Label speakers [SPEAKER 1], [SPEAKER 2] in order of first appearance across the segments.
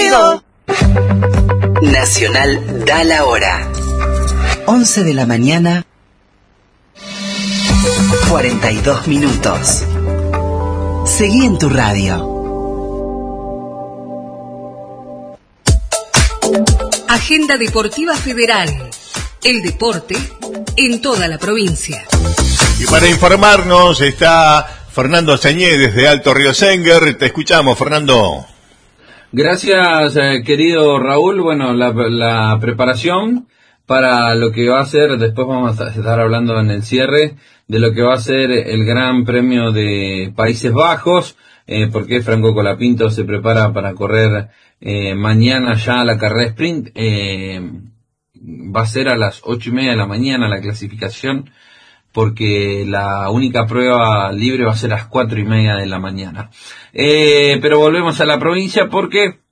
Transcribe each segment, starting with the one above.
[SPEAKER 1] Radio. Nacional da la hora. 11 de la mañana, 42 minutos. Seguí en tu radio.
[SPEAKER 2] Agenda Deportiva Federal. El deporte en toda la provincia.
[SPEAKER 3] Y para informarnos está Fernando Sañé desde Alto Río Senguer. Te escuchamos, Fernando.
[SPEAKER 4] Gracias, querido Raúl. Bueno, la preparación para lo que va a ser, después vamos a estar hablando en el cierre, de lo que va a ser el Gran Premio de Países Bajos, porque Franco Colapinto se prepara para correr mañana ya la carrera sprint. Va a ser a las 8:30 de la mañana la clasificación, porque la única prueba libre va a ser a las 4:30 de la mañana. Pero volvemos a la provincia porque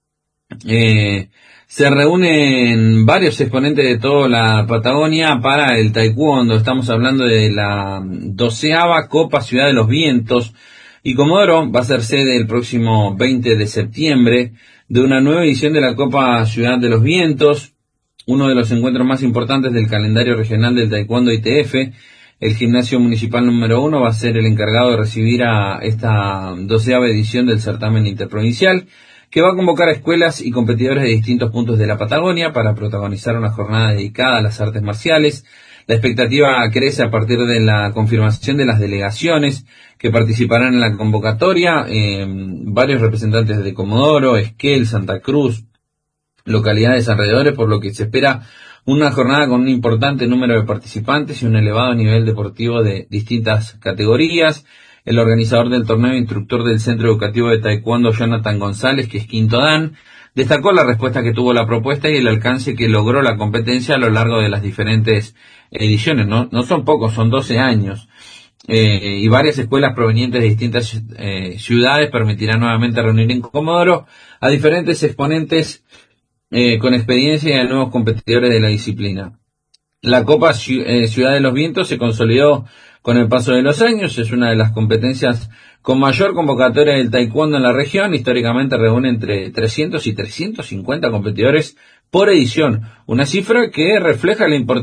[SPEAKER 4] se reúnen varios exponentes de toda la Patagonia para el taekwondo. Estamos hablando de la 12ª Copa Ciudad de los Vientos, y Comodoro va a ser sede el próximo 20 de septiembre de una nueva edición de la Copa Ciudad de los Vientos, uno de los encuentros más importantes del calendario regional del taekwondo ITF. El gimnasio municipal número 1 va a ser el encargado de recibir a esta 12ª edición del certamen interprovincial, que va a convocar a escuelas y competidores de distintos puntos de la Patagonia para protagonizar una jornada dedicada a las artes marciales. La expectativa crece a partir de la confirmación de las delegaciones que participarán en la convocatoria, varios representantes de Comodoro, Esquel, Santa Cruz, localidades alrededores, por lo que se espera una jornada con un importante número de participantes y un elevado nivel deportivo de distintas categorías. El organizador del torneo, instructor del Centro Educativo de Taekwondo, Jonathan González, que es quinto dan, destacó la respuesta que tuvo la propuesta y el alcance que logró la competencia a lo largo de las diferentes ediciones. No son pocos, son 12 años. Y varias escuelas provenientes de distintas ciudades permitirán nuevamente reunir en Comodoro a diferentes exponentes con experiencia y a nuevos competidores de la disciplina. La Copa Ciudad de los Vientos se consolidó con el paso de los años, es una de las competencias con mayor convocatoria del taekwondo en la región. Históricamente reúne entre 300 y 350 competidores por edición, una cifra que refleja la importancia